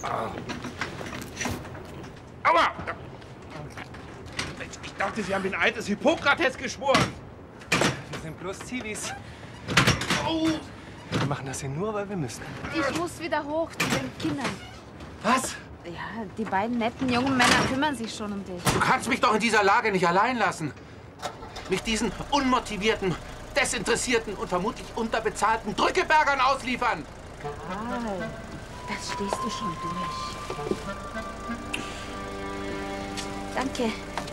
Aua! Ich dachte, Sie haben den Eid des Hippokrates geschworen. Wir sind bloß Zivis. Oh. Wir machen das hier nur, weil wir müssen. Ich muss wieder hoch zu den Kindern. Was? Ja, die beiden netten jungen Männer kümmern sich schon um dich. Du kannst mich doch in dieser Lage nicht allein lassen. Mich diesen unmotivierten, desinteressierten und vermutlich unterbezahlten Drückebergern ausliefern. Karl, das stehst du schon durch. Danke.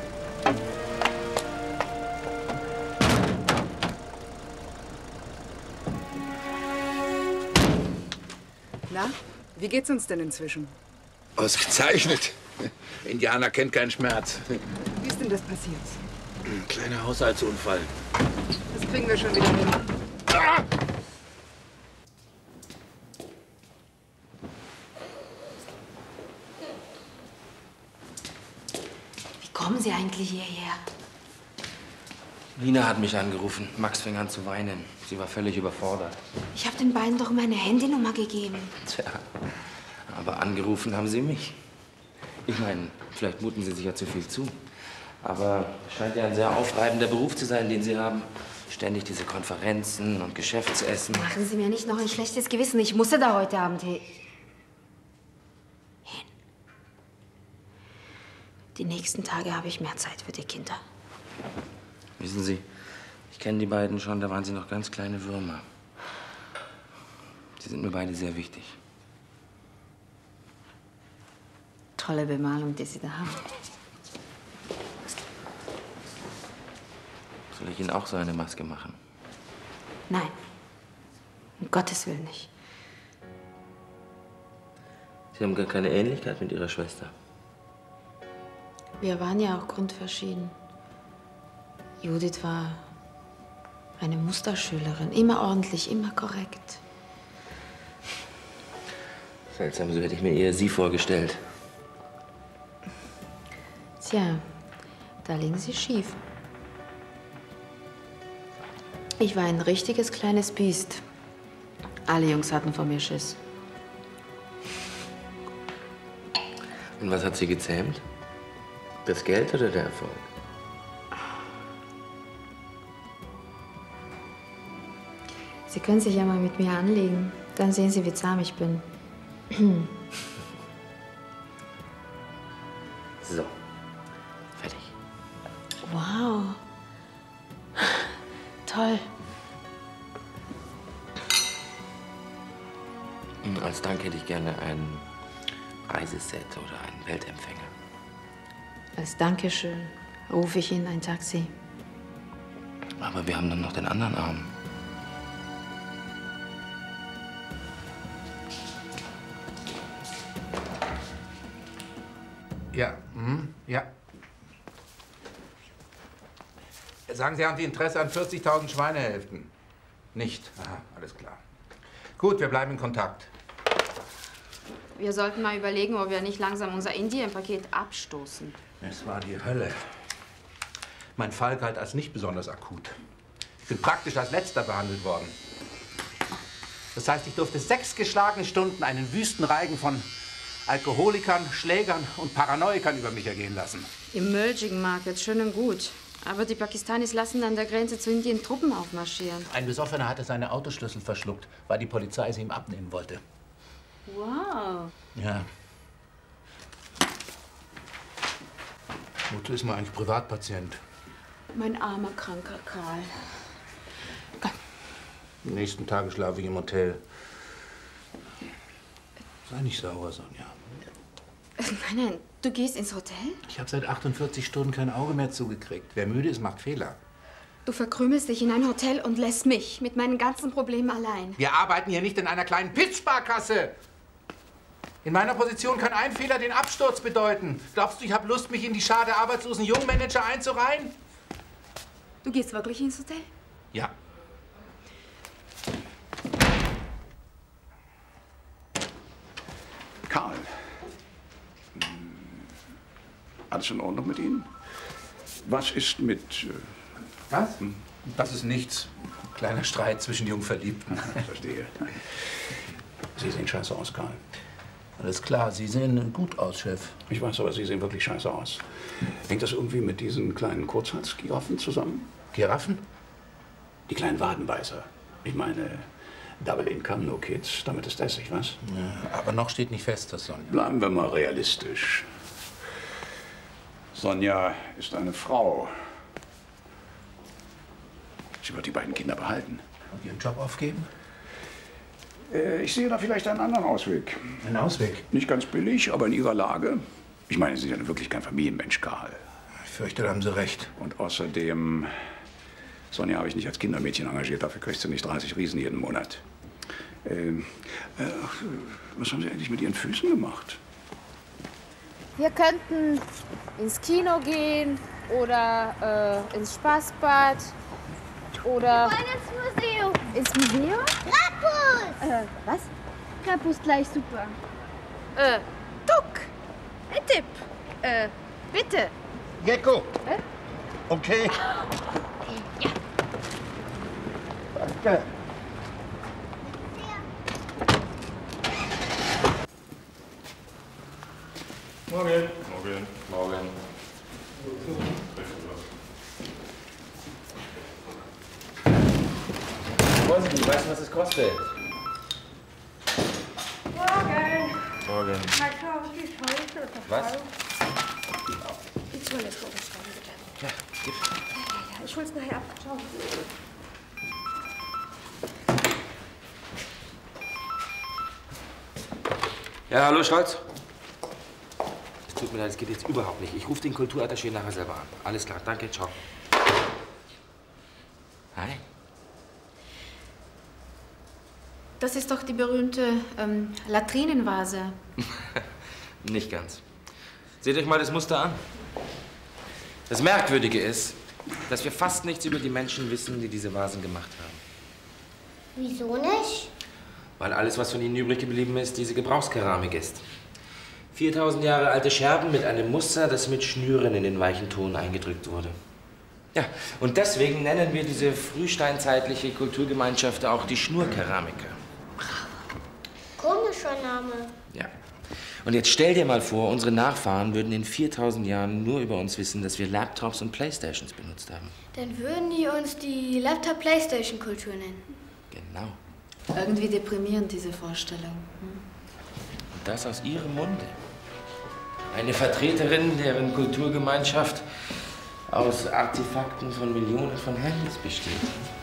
Na, wie geht's uns denn inzwischen? Ausgezeichnet. Indianer kennt keinen Schmerz. Wie ist denn das passiert? Ein kleiner Haushaltsunfall. Das kriegen wir schon wieder hin. Ah! Wie kommen Sie eigentlich hierher? Nina hat mich angerufen. Max fing an zu weinen. Sie war völlig überfordert. Ich habe den beiden doch meine Handynummer gegeben. Tja, aber angerufen haben sie mich. Ich meine, vielleicht muten sie sich ja zu viel zu. Aber es scheint ja ein sehr aufreibender Beruf zu sein, den sie haben. Ständig diese Konferenzen und Geschäftsessen. Machen Sie mir nicht noch ein schlechtes Gewissen. Ich musste da heute Abend hin. Die nächsten Tage habe ich mehr Zeit für die Kinder. Wissen Sie, ich kenne die beiden schon, da waren sie noch ganz kleine Würmer. Sie sind mir beide sehr wichtig. Tolle Bemalung, die Sie da haben. Soll ich Ihnen auch so eine Maske machen? Nein, um Gottes Willen nicht. Sie haben gar keine Ähnlichkeit mit Ihrer Schwester. Wir waren ja auch grundverschieden. Judith war eine Musterschülerin, immer ordentlich, immer korrekt. Seltsam, so hätte ich mir eher Sie vorgestellt. Tja, da liegen Sie schief. Ich war ein richtiges kleines Biest. Alle Jungs hatten vor mir Schiss. Und was hat Sie gezähmt? Das Geld oder der Erfolg? Sie können sich ja mal mit mir anlegen. Dann sehen Sie, wie zahm ich bin. So. Fertig. Wow. Toll. Als Dank hätte ich gerne ein Reiseset oder einen Weltempfänger. Als Dankeschön rufe ich Ihnen ein Taxi. Aber wir haben dann noch den anderen Arm. Ja, ja. Sagen Sie, haben Sie Interesse an 40.000 Schweinehälften? Nicht? Aha, alles klar. Gut, wir bleiben in Kontakt. Wir sollten mal überlegen, ob wir nicht langsam unser Indien-Paket abstoßen. Es war die Hölle. Mein Fall galt als nicht besonders akut. Ich bin praktisch als Letzter behandelt worden. Das heißt, ich durfte 6 geschlagene Stunden einen wüsten Reigen von Alkoholikern, Schlägern und Paranoikern über mich ergehen lassen. Im Emerging Market, schön und gut. Aber die Pakistanis lassen an der Grenze zu Indien Truppen aufmarschieren. Ein Besoffener hatte seine Autoschlüssel verschluckt, weil die Polizei sie ihm abnehmen wollte. Wow. Ja. Wozu ist man eigentlich Privatpatient? Mein armer, kranker Karl. Die nächsten Tage schlafe ich im Hotel. Sei nicht sauer, Sonja. Nein, nein, du gehst ins Hotel? Ich habe seit 48 Stunden kein Auge mehr zugekriegt. Wer müde ist, macht Fehler. Du verkrümelst dich in ein Hotel und lässt mich mit meinen ganzen Problemen allein. Wir arbeiten hier nicht in einer kleinen Pittsparkasse. In meiner Position kann ein Fehler den Absturz bedeuten. Glaubst du, ich habe Lust, mich in die Schar der arbeitslosen Jungmanager einzureihen? Du gehst wirklich ins Hotel? Ja. Karl. Alles in Ordnung mit Ihnen? Was ist mit... Was? Das ist nichts. Kleiner Streit zwischen Jungverliebten. Verstehe. Sie sehen scheiße aus, Karl. Alles klar, Sie sehen gut aus, Chef. Ich weiß, aber Sie sehen wirklich scheiße aus. Hängt das irgendwie mit diesen kleinen Kurzhalsgiraffen zusammen? Giraffen? Die kleinen Wadenbeißer. Ich meine, Double Income, no kids. Damit ist das, ich weiß. Ja, aber noch steht nicht fest, dass Sonja... Bleiben wir mal realistisch. Sonja ist eine Frau. Sie wird die beiden Kinder behalten. Und ihren Job aufgeben? Ich sehe da vielleicht einen anderen Ausweg. Einen Ausweg? Nicht ganz billig, aber in Ihrer Lage. Ich meine, Sie sind ja wirklich kein Familienmensch, Karl. Ich fürchte, da haben Sie recht. Und außerdem, Sonja habe ich nicht als Kindermädchen engagiert. Dafür kriegst du nicht 30 Riesen jeden Monat. Was haben Sie eigentlich mit Ihren Füßen gemacht? Wir könnten ins Kino gehen oder ins Spaßbad oder... Wir wollen ins Museum. Ins Museum? Krampus! Was? Krampus gleich super. Duck! Ein Tipp. Bitte. Gecko. Okay. Danke. Morgen. Morgen. Morgen. Vorsicht, weißt du, was es kostet? Morgen. Morgen. Was? Die Toilette runterschreiben, bitte. Ja, gib. Ja, ich hol's nachher ab. Ciao. Ja, hallo Scholz. Es tut mir leid, es geht jetzt überhaupt nicht. Ich rufe den Kulturattaché nachher selber an. Alles klar, danke, ciao. Hi. Das ist doch die berühmte Latrinenvase. Nicht ganz. Seht euch mal das Muster an. Das Merkwürdige ist, dass wir fast nichts über die Menschen wissen, die diese Vasen gemacht haben. Wieso nicht? Weil alles, was von ihnen übrig geblieben ist, diese Gebrauchskeramik ist. 4000 Jahre alte Scherben mit einem Muster, das mit Schnüren in den weichen Ton eingedrückt wurde. Ja, und deswegen nennen wir diese frühsteinzeitliche Kulturgemeinschaft auch die Schnurkeramiker. Komischer Name. Ja. Und jetzt stell dir mal vor, unsere Nachfahren würden in 4000 Jahren nur über uns wissen, dass wir Laptops und Playstations benutzt haben. Dann würden die uns die Laptop-Playstation-Kultur nennen. Genau. Irgendwie deprimierend, diese Vorstellung. Und das aus ihrem Munde. Eine Vertreterin, deren Kulturgemeinschaft aus Artefakten von Millionen von Handys besteht.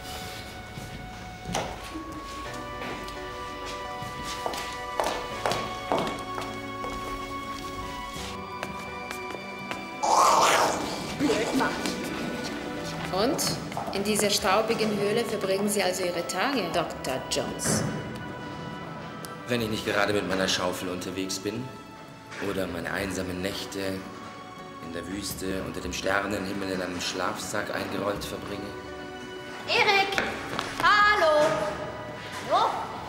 Und in dieser staubigen Höhle verbringen Sie also Ihre Tage, Dr. Jones. Wenn ich nicht gerade mit meiner Schaufel unterwegs bin oder meine einsamen Nächte in der Wüste unter dem Sternenhimmel in einem Schlafsack eingerollt verbringe. Erik! Hallo! Hallo?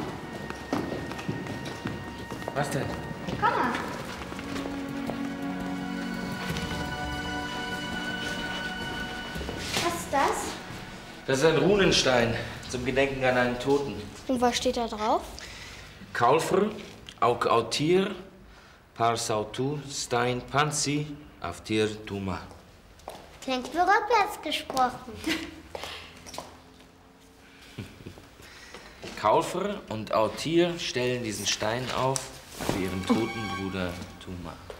Was denn? Komm mal. Was ist das? Das ist ein Runenstein zum Gedenken an einen Toten. Und was steht da drauf? Kaulfr, auk autir, par sautu, stein pansi, aftir tuma. Klingt wie rückwärts gesprochen. Kaulfr und Autir stellen diesen Stein auf für ihren toten Bruder Tuma.